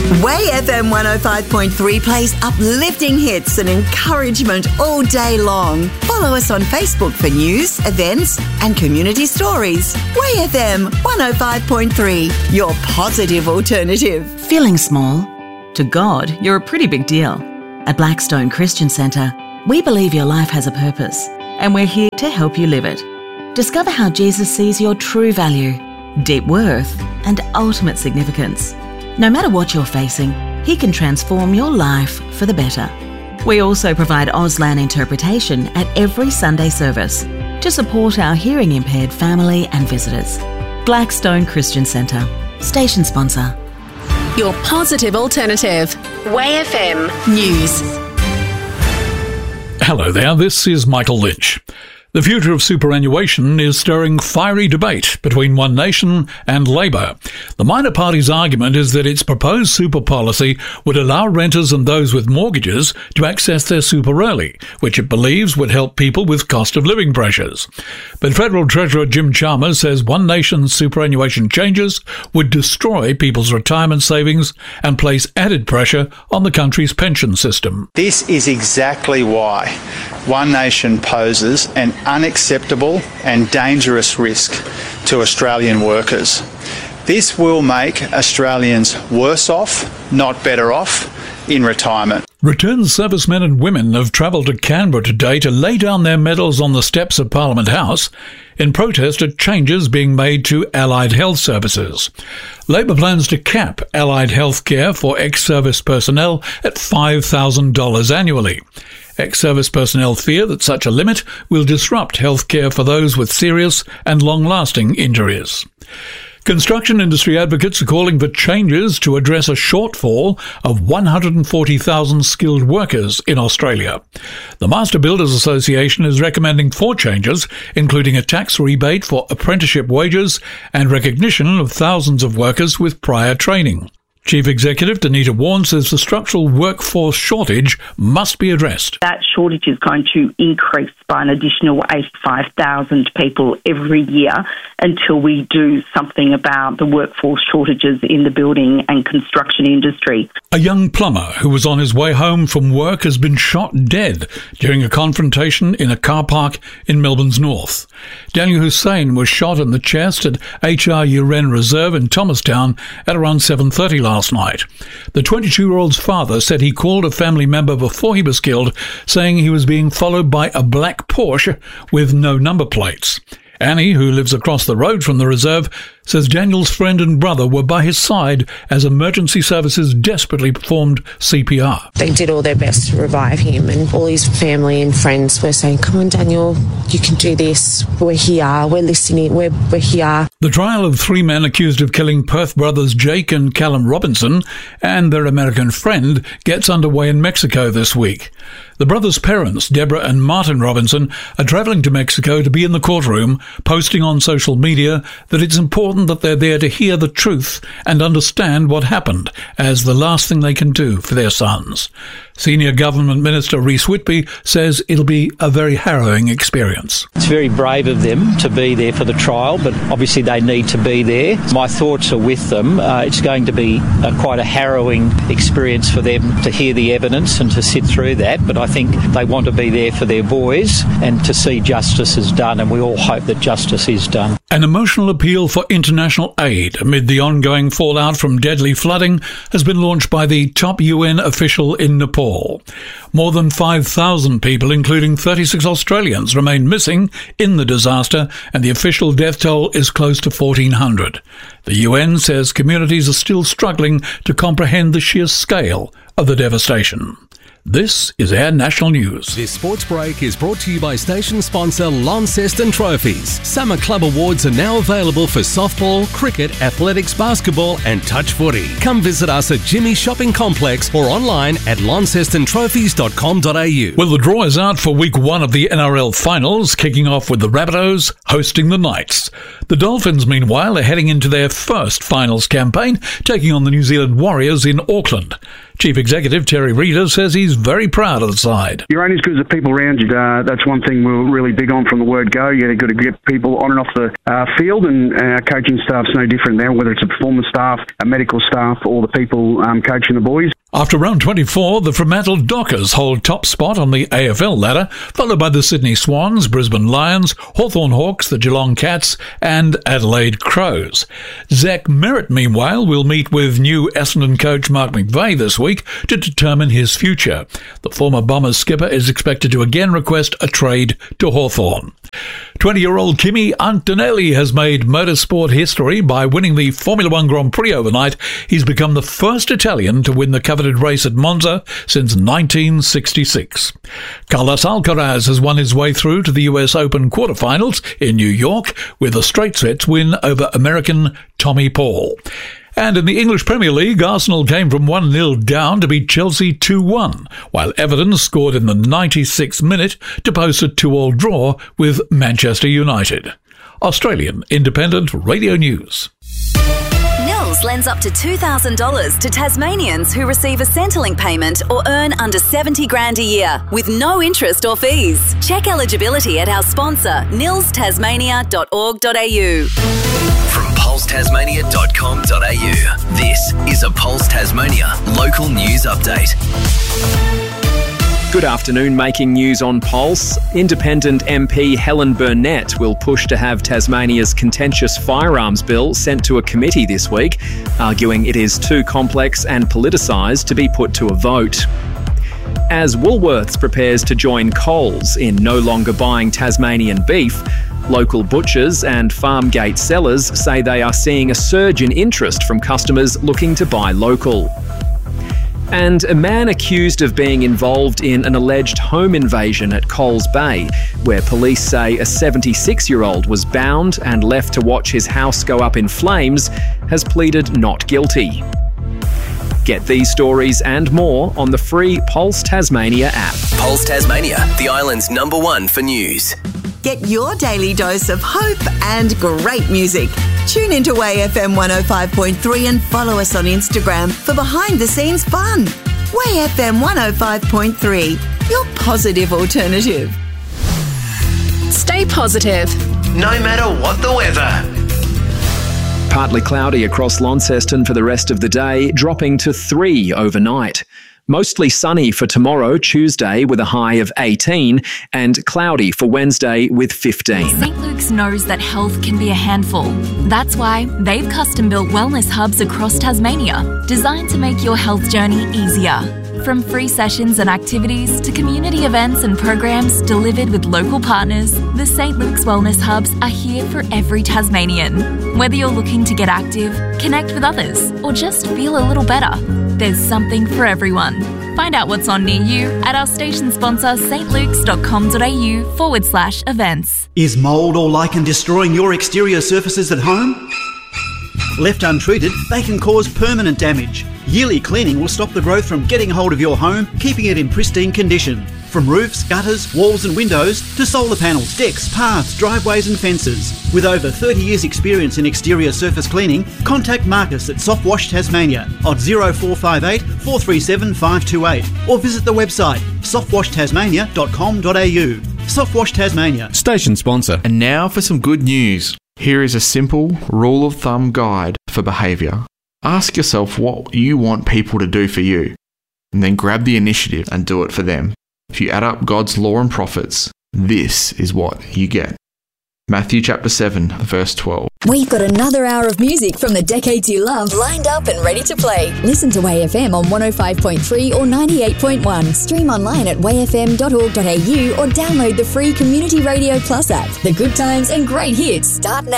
Way FM 105.3 plays uplifting hits and encouragement all day long. Follow us on Facebook for news, events and community stories. Way FM 105.3, your positive alternative. Feeling small? To God, you're a pretty big deal. At Blackstone Christian Centre, we believe your life has a purpose, and we're here to help you live it. Discover how Jesus sees your true value, deep worth, and ultimate significance. No matter what you're facing, He can transform your life for the better. We also provide Auslan interpretation at every Sunday service to support our hearing impaired family and visitors. Blackstone Christian Centre, station sponsor. Your positive alternative. Way FM News. Hello there, this is Michael Lynch. The future of superannuation is stirring fiery debate between One Nation and Labor. The minor party's argument is that its proposed super policy would allow renters and those with mortgages to access their super early, which it believes would help people with cost of living pressures. But Federal Treasurer Jim Chalmers says One Nation's superannuation changes would destroy people's retirement savings and place added pressure on the country's pension system. This is exactly why One Nation poses an unacceptable and dangerous risk to Australian workers. This will make Australians worse off, not better off, in retirement. Returned servicemen and women have travelled to Canberra today to lay down their medals on the steps of Parliament House in protest at changes being made to allied health services. Labor plans to cap allied health care for ex-service personnel at $5,000 annually. Ex-service personnel fear that such a limit will disrupt health care for those with serious and long-lasting injuries. Construction industry advocates are calling for changes to address a shortfall of 140,000 skilled workers in Australia. The Master Builders Association is recommending 4 changes, including a tax rebate for apprenticeship wages and recognition of thousands of workers with prior training. Chief Executive Danita Warren says the structural workforce shortage must be addressed. That shortage is going to increase by an additional 85,000 people every year until we do something about the workforce shortages in the building and construction industry. A young plumber who was on his way home from work has been shot dead during a confrontation in a car park in Melbourne's north. Daniel Hussain was shot in the chest at HR Uren Reserve in Thomastown at around 7:30 last night. The 22-year-old's father said he called a family member before he was killed, saying he was being followed by a black Porsche with no number plates. Annie, who lives across the road from the reserve, says Daniel's friend and brother were by his side as emergency services desperately performed CPR. They did all their best to revive him, and all his family and friends were saying, "Come on, Daniel, you can do this. We're here. We're listening. We're here." The trial of 3 men accused of killing Perth brothers Jake and Callum Robinson and their American friend gets underway in Mexico this week. The brothers' parents, Deborah and Martin Robinson, are travelling to Mexico to be in the courtroom, posting on social media that it's important that they're there to hear the truth and understand what happened as the last thing they can do for their sons. Senior Government Minister Reece Whitby says it'll be a very harrowing experience. It's very brave of them to be there for the trial, but obviously they need to be there. My thoughts are with them. It's going to be quite a harrowing experience for them to hear the evidence and to sit through that, but I think they want to be there for their boys and to see justice is done, and we all hope that justice is done. An emotional appeal for international aid amid the ongoing fallout from deadly flooding has been launched by the top UN official in Nepal. More than 5,000 people, including 36 Australians, remain missing in the disaster, and the official death toll is close to 1,400. The UN says communities are still struggling to comprehend the sheer scale of the devastation. This is our national news. This sports break is brought to you by station sponsor Launceston Trophies. Summer club awards are now available for softball, cricket, athletics, basketball and touch footy. Come visit us at Jimmy's Shopping Complex or online at launcestonTrophies.com.au. Well, the draw is out for week 1 of the NRL finals, kicking off with the Rabbitohs hosting the Knights. The Dolphins, meanwhile, are heading into their first finals campaign, taking on the New Zealand Warriors in Auckland. Chief Executive Terry Reeder says he's very proud of the side. You're only as good as the people around you. That's one thing we're really big on from the word go. You've got to get people on and off the field, and our coaching staff's no different now, whether it's a performance staff, a medical staff, or the people coaching the boys. After round 24, the Fremantle Dockers hold top spot on the AFL ladder, followed by the Sydney Swans, Brisbane Lions, Hawthorn Hawks, the Geelong Cats and Adelaide Crows. Zach Merritt, meanwhile, will meet with new Essendon coach Mark McVeigh this week to determine his future. The former Bombers skipper is expected to again request a trade to Hawthorn. 20-year-old Kimi Antonelli has made motorsport history by winning the Formula One Grand Prix overnight. He's become the first Italian to win the coveted race at Monza since 1966. Carlos Alcaraz has won his way through to the US Open quarterfinals in New York with a straight sets win over American Tommy Paul. And in the English Premier League, Arsenal came from 1-0 down to beat Chelsea 2-1, while Everton scored in the 96th minute to post a 2-2 draw with Manchester United. Australian Independent Radio News. Nils lends up to $2,000 to Tasmanians who receive a Centrelink payment or earn under $70,000 a year with no interest or fees. Check eligibility at our sponsor, nilstasmania.org.au. From pulsetasmania.com.au, this is a Pulse Tasmania local news update. Good afternoon, making news on Pulse. Independent MP Helen Burnett will push to have Tasmania's contentious firearms bill sent to a committee this week, arguing it is too complex and politicised to be put to a vote. As Woolworths prepares to join Coles in no longer buying Tasmanian beef, local butchers and farm gate sellers say they are seeing a surge in interest from customers looking to buy local. And a man accused of being involved in an alleged home invasion at Coles Bay, where police say a 76-year-old was bound and left to watch his house go up in flames, has pleaded not guilty. Get these stories and more on the free Pulse Tasmania app. Pulse Tasmania, the island's #1 for news. Get your daily dose of hope and great music. Tune into WayFM 105.3 and follow us on Instagram for behind-the-scenes fun. WayFM 105.3, your positive alternative. Stay positive, no matter what the weather. Partly cloudy across Launceston for the rest of the day, dropping to 3 overnight. Mostly sunny for tomorrow, Tuesday, with a high of 18, and cloudy for Wednesday with 15. St. Luke's knows that health can be a handful. That's why they've custom-built wellness hubs across Tasmania, designed to make your health journey easier. From free sessions and activities to community events and programs delivered with local partners, the St. Luke's Wellness Hubs are here for every Tasmanian. Whether you're looking to get active, connect with others, or just feel a little better, there's something for everyone. Find out what's on near you at our station sponsor stlukes.com.au/events. Is mould or lichen destroying your exterior surfaces at home? Left untreated, they can cause permanent damage. Yearly cleaning will stop the growth from getting hold of your home, keeping it in pristine condition. From roofs, gutters, walls and windows to solar panels, decks, paths, driveways and fences. With over 30 years experience in exterior surface cleaning, contact Marcus at Soft Wash Tasmania on 0458 437 528 or visit the website softwashtasmania.com.au. Soft Wash Tasmania. Station sponsor. And now for some good news. Here is a simple rule of thumb guide for behaviour. Ask yourself what you want people to do for you, and then grab the initiative and do it for them. If you add up God's law and prophets, this is what you get. Matthew chapter 7, verse 12. We've got another hour of music from the decades you love lined up and ready to play. Listen to WayFM on 105.3 or 98.1. Stream online at wayfm.org.au or download the free Community Radio Plus app. The good times and great hits start now.